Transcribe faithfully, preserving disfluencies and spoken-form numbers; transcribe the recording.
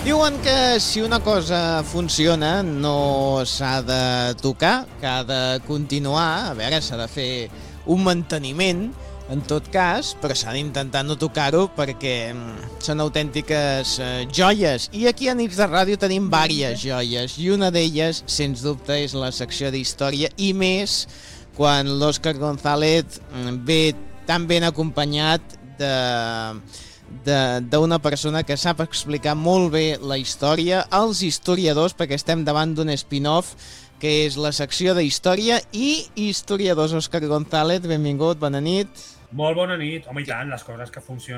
Diuen que si una cosa funciona no s'ha de tocar, que ha de continuar, a veure, s'ha de fer un manteniment, en tot cas, però s'ha d'intentar no tocar-ho perquè mm, són autèntiques eh, joies. I aquí a Nits de Ràdio tenim diverses joies, i una d'elles, sens dubte, és la secció d'història, i més quan l'Òscar González mm, ve tan ben acompanyat de... d'una persona que sap explicar molt bé la història, els historiadors, perquè estem davant d'un spin-off que és la secció d'història i historiadors. Òscar González, benvingut, bona nit. Molt bona nit. Home, i tant, les coses que funcionen